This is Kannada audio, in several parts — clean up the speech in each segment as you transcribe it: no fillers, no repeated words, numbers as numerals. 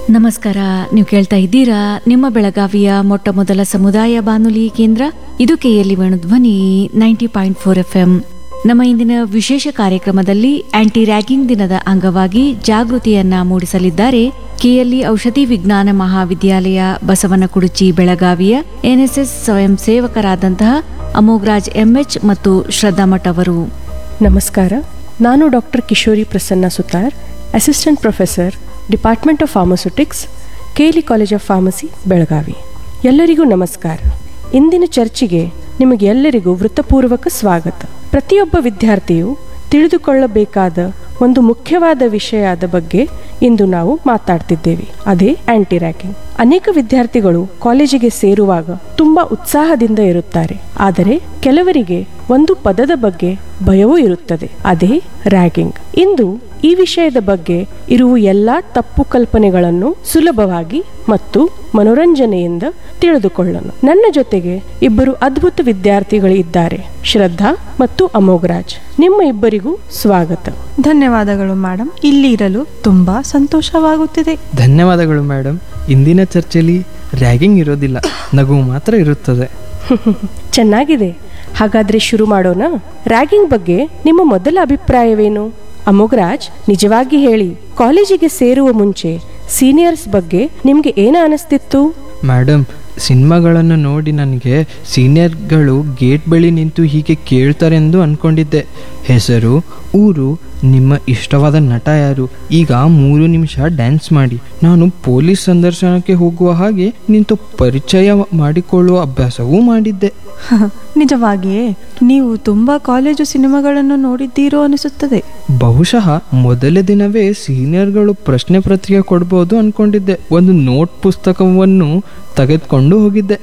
ನಮಸ್ಕಾರ. ನೀವು ಕೇಳ್ತಾ ಇದ್ದೀರಾ ನಿಮ್ಮ ಬೆಳಗಾವಿಯ ಮೊಟ್ಟ ಮೊದಲ ಸಮುದಾಯ ಬಾನುಲಿ ಕೇಂದ್ರ ಇದು ಕೆಎಲ್ಇ ಧ್ವನಿ 90.4 FM. ನಮ್ಮ ಇಂದಿನ ವಿಶೇಷ ಕಾರ್ಯಕ್ರಮದಲ್ಲಿ ಆಂಟಿ ರ್ಯಾಗಿಂಗ್ ದಿನದ ಅಂಗವಾಗಿ ಜಾಗೃತಿಯನ್ನ ಮೂಡಿಸಲಿದ್ದಾರೆ ಕೆಎಲ್ಇ ಔಷಧಿ ವಿಜ್ಞಾನ ಮಹಾವಿದ್ಯಾಲಯ ಬಸವನಕುಡುಚಿ ಬೆಳಗಾವಿಯ ಎನ್ಎಸ್ಎಸ್ ಸ್ವಯಂ ಸೇವಕರಾದಂತಹ ಅಮೋಘರಾಜ್ ಎಂಎಚ್ ಮತ್ತು ಶ್ರದ್ಧಾ ಮಠ್ ಅವರು. ನಮಸ್ಕಾರ. ನಾನು doctor Kishori Prasanna Sutar, assistant professor, department of ಫಾರ್ಮಸ್ಯೂಟಿಕ್ಸ್, KLE college of pharmacy, Belagavi. ಎಲ್ಲರಿಗೂ ನಮಸ್ಕಾರ. ಇಂದಿನ ಚರ್ಚೆಗೆ ನಿಮಗೆಲ್ಲರಿಗೂ ವೃತ್ತಪೂರ್ವಕ ಸ್ವಾಗತ. ಪ್ರತಿಯೊಬ್ಬ ವಿದ್ಯಾರ್ಥಿಯು ತಿಳಿದುಕೊಳ್ಳಬೇಕಾದ ಒಂದು ಮುಖ್ಯವಾದ ವಿಷಯದ ಬಗ್ಗೆ ಇಂದು ನಾವು ಮಾತಾಡ್ತಿದ್ದೇವೆ. ಅದೇ ಆಂಟಿ ರ್ಯಾಗಿಂಗ್. ಅನೇಕ ವಿದ್ಯಾರ್ಥಿಗಳು ಕಾಲೇಜಿಗೆ ಸೇರುವಾಗ ತುಂಬಾ ಉತ್ಸಾಹದಿಂದ ಇರುತ್ತಾರೆ. ಆದರೆ ಕೆಲವರಿಗೆ ಒಂದು ಪದದ ಬಗ್ಗೆ ಭಯವೂ ಇರುತ್ತದೆ, ಅದೇ ರ್ಯಾಗಿಂಗ್. ಇಂದು ಈ ವಿಷಯದ ಬಗ್ಗೆ ಇರುವ ಎಲ್ಲಾ ತಪ್ಪು ಕಲ್ಪನೆಗಳನ್ನು ಸುಲಭವಾಗಿ ಮತ್ತು ಮನೋರಂಜನೆಯಿಂದ ತಿಳಿದುಕೊಳ್ಳೋಣ. ನನ್ನ ಜೊತೆಗೆ ಇಬ್ಬರು ಅದ್ಭುತ ವಿದ್ಯಾರ್ಥಿಗಳು ಇದ್ದಾರೆ, ಶ್ರದ್ಧಾ ಮತ್ತು ಅಮೋಘರಾಜ್. ನಿಮ್ಮ ಇಬ್ಬರಿಗೂ ಸ್ವಾಗತ. ಧನ್ಯವಾದಗಳು ಮೇಡಮ್. ಇಲ್ಲಿ ಇರಲು ತುಂಬಾ ಸಂತೋಷವಾಗುತ್ತಿದೆ. ಧನ್ಯವಾದಗಳು ಮೇಡಮ್. ಇಂದಿನ ಚರ್ಚೆಯಲ್ಲಿ ರ್ಯಾಗಿಂಗ್ ಇರೋದಿಲ್ಲ, ನಗು ಮಾತ್ರ ಇರುತ್ತದೆ. ಚೆನ್ನಾಗಿದೆ. ಹಾಗಾದ್ರೆ ಶುರು ಮಾಡೋಣ. ರ್ಯಾಗಿಂಗ್ ಬಗ್ಗೆ ನಿಮ್ಮ ಮೊದಲ ಅಭಿಪ್ರಾಯವೇನು? ಅಮೋಘರಾಜ್, ನಿಜವಾಗಿ ಹೇಳಿ, ಕಾಲೇಜಿಗೆ ಸೇರುವ ಮುಂಚೆ ಸೀನಿಯರ್ಸ್ ಬಗ್ಗೆ ನಿಮ್ಗೆ ಏನ ಅನಿಸ್ತಿತ್ತು? ಮೇಡಮ್, ಸಿನಿಮಾಗಳನ್ನು ನೋಡಿ ನನಗೆ ಸೀನಿಯರ್ಗಳು ಗೇಟ್ ಬಳಿ ನಿಂತು ಹೀಗೆ ಕೇಳ್ತಾರೆಂದು ಅಂದ್ಕೊಂಡಿದ್ದೆ. ಹೆಸರು, ಊರು, ನಿಮ್ಮ ಇಷ್ಟವಾದ ನಟ ಯಾರು, ಈಗ 3 ನಿಮಿಷ ಡ್ಯಾನ್ಸ್ ಮಾಡಿ. ನಾನು ಪೊಲೀಸ್ ಸಂದರ್ಶನಕ್ಕೆ ಹೋಗುವ ಹಾಗೆ ನಿಂತು ಪರಿಚಯ ಮಾಡಿಕೊಳ್ಳುವ ಅಭ್ಯಾಸವೂ ಮಾಡಿದ್ದೆ. ನಿಜವಾಗಿಯೇ ನೀವು ತುಂಬಾ ಕಾಲೇಜು ಸಿನಿಮಾಗಳನ್ನು ನೋಡಿದ್ದೀರೋ ಅನಿಸುತ್ತದೆ. ಬಹುಶಃ ಮೊದಲ ದಿನವೇ ಸೀನಿಯರ್ಗಳು ಪ್ರಶ್ನೆ ಪತ್ರಿಕೆ ಕೊಡ್ಬೋದು ಅನ್ಕೊಂಡಿದ್ದೆ. ಒಂದು ನೋಟ್ ಪುಸ್ತಕವನ್ನು ತೆಗೆದುಕೊಂಡು ಹೋಗಿದ್ದೆ.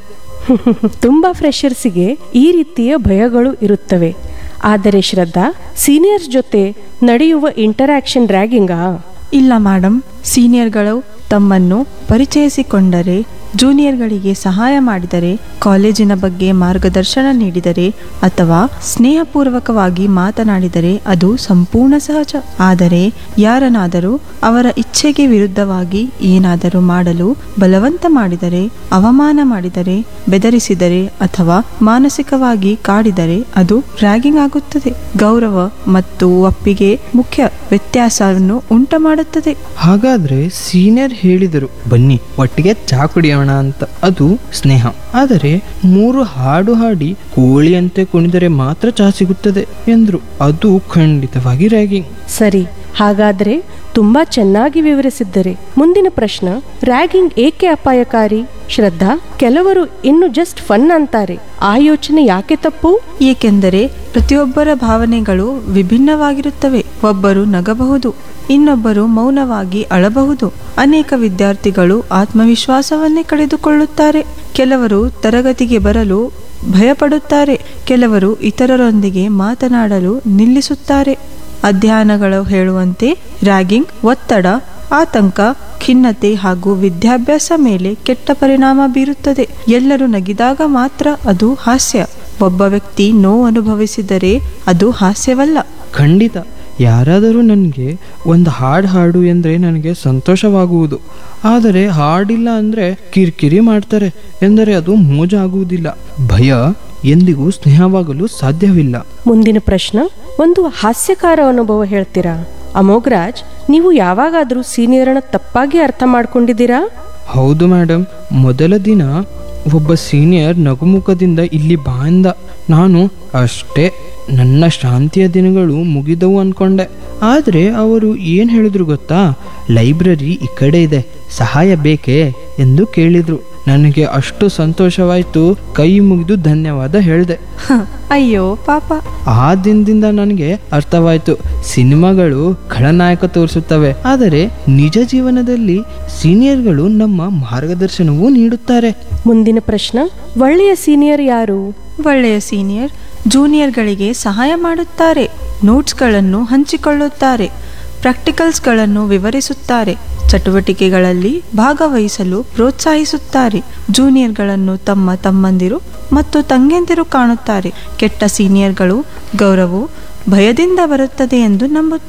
ತುಂಬಾ ಫ್ರೆಷರ್ಸಿಗೆ ಈ ರೀತಿಯ ಭಯಗಳು ಇರುತ್ತವೆ. ಆದರೆ ಶ್ರದ್ಧಾ, ಸೀನಿಯರ್ಸ್ ಜೊತೆ ನಡೆಯುವ ಇಂಟರಾಕ್ಷನ್ ರ್ಯಾಗಿಂಗಾ? ಇಲ್ಲ ಮೇಡಮ್, ಸೀನಿಯರ್ಗಳು ತಮ್ಮನ್ನು ಪರಿಚಯಿಸಿಕೊಂಡರೆ, ಜೂನಿಯರ್ಗಳಿಗೆ ಸಹಾಯ ಮಾಡಿದರೆ, ಕಾಲೇಜಿನ ಬಗ್ಗೆ ಮಾರ್ಗದರ್ಶನ ನೀಡಿದರೆ ಅಥವಾ ಸ್ನೇಹಪೂರ್ವಕವಾಗಿ ಮಾತನಾಡಿದರೆ ಅದು ಸಂಪೂರ್ಣ ಸಹಜ. ಆದರೆ ಯಾರನ್ನಾದರೂ ಅವರ ಇಚ್ಛೆಗೆ ವಿರುದ್ಧವಾಗಿ ಏನಾದರೂ ಮಾಡಲು ಬಲವಂತ ಮಾಡಿದರೆ, ಅವಮಾನ ಮಾಡಿದರೆ, ಬೆದರಿಸಿದರೆ ಅಥವಾ ಮಾನಸಿಕವಾಗಿ ಕಾಡಿದರೆ ಅದು ರ್ಯಾಗಿಂಗ್ ಆಗುತ್ತದೆ. ಗೌರವ ಮತ್ತು ಒಪ್ಪಿಗೆ ಮುಖ್ಯ ವ್ಯತ್ಯಾಸವನ್ನು ಉಂಟುಮಾಡುತ್ತದೆ. ಹಾಗಾದ್ರೆ ಸೀನಿಯರ್ ಹೇಳಿದರು, ಬನ್ನಿ ಒಟ್ಟಿಗೆ ಚಾ ಕುಡಿಯೋಣ ಅಂತ, ಅದು ಸ್ನೇಹ. ಆದರೆ 3 ಹಾಡು ಹಾಡಿ ಕೋಳಿಯಂತೆ ಕುಣಿದರೆ ಮಾತ್ರ ಚಾ ಸಿಗುತ್ತದೆ ಎಂದ್ರು, ಅದು ಖಂಡಿತವಾಗಿ ರ್ಯಾಗಿಂಗ್. ಸರಿ, ಹಾಗಾದ್ರೆ ತುಂಬಾ ಚೆನ್ನಾಗಿ ವಿವರಿಸಿದ್ದರೆ ಮುಂದಿನ ಪ್ರಶ್ನೆ, ರ್ಯಾಗಿಂಗ್ ಏಕೆ ಅಪಾಯಕಾರಿ? ಶ್ರದ್ಧಾ, ಕೆಲವರು ಇನ್ನು ಜಸ್ಟ್ ಫನ್ ಅಂತಾರೆ. ಆ ಯೋಚನೆ ಯಾಕೆ ತಪ್ಪು? ಏಕೆಂದರೆ ಪ್ರತಿಯೊಬ್ಬರ ಭಾವನೆಗಳು ವಿಭಿನ್ನವಾಗಿರುತ್ತವೆ. ಒಬ್ಬರು ನಗಬಹುದು, ಇನ್ನೊಬ್ಬರು ಮೌನವಾಗಿ ಅಳಬಹುದು. ಅನೇಕ ವಿದ್ಯಾರ್ಥಿಗಳು ಆತ್ಮವಿಶ್ವಾಸವನ್ನೇ ಕಳೆದುಕೊಳ್ಳುತ್ತಾರೆ. ಕೆಲವರು ತರಗತಿಗೆ ಬರಲು ಭಯಪಡುತ್ತಾರೆ. ಕೆಲವರು ಇತರರೊಂದಿಗೆ ಮಾತನಾಡಲು ನಿಲ್ಲಿಸುತ್ತಾರೆ. ಅಧ್ಯಯನಗಳು ಹೇಳುವಂತೆ ರ್ಯಾಗಿಂಗ್ ಒತ್ತಡ, ಆತಂಕ, ಖಿನ್ನತೆ ಹಾಗೂ ವಿದ್ಯಾಭ್ಯಾಸ ಮೇಲೆ ಕೆಟ್ಟ ಪರಿಣಾಮ ಬೀರುತ್ತದೆ. ಎಲ್ಲರೂ ನಗಿದಾಗ ಮಾತ್ರ ಅದು ಹಾಸ್ಯ. ಒಬ್ಬ ವ್ಯಕ್ತಿ ನೋವು ಅನುಭವಿಸಿದರೆ ಅದು ಹಾಸ್ಯವಲ್ಲ. ಖಂಡಿತ. ಯಾರಾದರೂ ನನಗೆ ಒಂದು ಹಾಡು ಎಂದರೆ ನನಗೆ ಸಂತೋಷವಾಗುವುದು. ಆದರೆ ಹಾಡಿಲ್ಲ ಅಂದರೆ ಕಿರಿಕಿರಿ ಮಾಡ್ತಾರೆ ಎಂದರೆ ಅದು ಮೋಜ ಆಗುವುದಿಲ್ಲ. ಭಯ ಎಂದಿಗೂ ಸ್ನೇಹವಾಗಲು ಸಾಧ್ಯವಿಲ್ಲ. ಮುಂದಿನ ಪ್ರಶ್ನೆ, ಒಂದು ಹಾಸ್ಯಕಾರ ಅನುಭವ ಹೇಳ್ತೀರಾ? ಅಮೋಘರಾಜ್, ನೀವು ಯಾವಾಗಾದ್ರೂ ಸೀನಿಯರ್ನ ತಪ್ಪಾಗಿ ಅರ್ಥ ಮಾಡ್ಕೊಂಡಿದ್ದೀರಾ? ಹೌದು ಮೇಡಮ್. ಮೊದಲ ದಿನ ಒಬ್ಬ ಸೀನಿಯರ್ ನಗುಮುಖದಿಂದ ಇಲ್ಲಿ ಬಾ ಅಂದ. ನಾನು ಅಷ್ಟೇ, ನನ್ನ ಶಾಂತಿಯ ದಿನಗಳು ಮುಗಿದವು ಅನ್ಕೊಂಡೆ. ಆದರೆ ಅವರು ಏನು ಹೇಳಿದ್ರು ಗೊತ್ತಾ? ಲೈಬ್ರರಿ ಈ ಕಡೆ ಇದೆ, ಸಹಾಯ ಬೇಕೇ ಎಂದು ಕೇಳಿದ್ರು. ನನಗೆ ಅಷ್ಟು ಸಂತೋಷವಾಯಿತು, ಕೈ ಮುಗಿದು ಧನ್ಯವಾದ ಹೇಳಿದೆ. ಅಯ್ಯೋ ಪಾಪ. ಆ ದಿನದಿಂದ ನನಗೆ ಅರ್ಥವಾಯಿತು, ಸಿನಿಮಾಗಳು ಖಳನಾಯಕ ತೋರಿಸುತ್ತವೆ, ಆದರೆ ನಿಜ ಜೀವನದಲ್ಲಿ ಸೀನಿಯರ್ಗಳು ನಮ್ಮ ಮಾರ್ಗದರ್ಶನವೂ ನೀಡುತ್ತಾರೆ. ಮುಂದಿನ ಪ್ರಶ್ನೆ, ಒಳ್ಳೆಯ ಸೀನಿಯರ್ ಯಾರು? ಒಳ್ಳೆಯ ಸೀನಿಯರ್ ಜೂನಿಯರ್ಗಳಿಗೆ ಸಹಾಯ ಮಾಡುತ್ತಾರೆ, ನೋಟ್ಸ್ಗಳನ್ನು ಹಂಚಿಕೊಳ್ಳುತ್ತಾರೆ, ಪ್ರಾಕ್ಟಿಕಲ್ಸ್ಗಳನ್ನು ವಿವರಿಸುತ್ತಾರೆ, ಚಟುವಟಿಕೆಗಳಲ್ಲಿ ಭಾಗವಹಿಸಲು ಪ್ರೋತ್ಸಾಹಿಸುತ್ತಾರೆ, ಜೂನಿಯರ್ಗಳನ್ನು ತಮ್ಮ ತಮ್ಮಂದಿರು ಮತ್ತು ತಂಗಿಯಂದಿರು ಕಾಣುತ್ತಾರೆ. ಕೆಟ್ಟ ಸೀನಿಯರ್ಗಳು ಗೌರವವು ಭಯದಿಂದ ಬರುತ್ತದೆ ಎಂದು ನಂಬುತ್ತಾರೆ.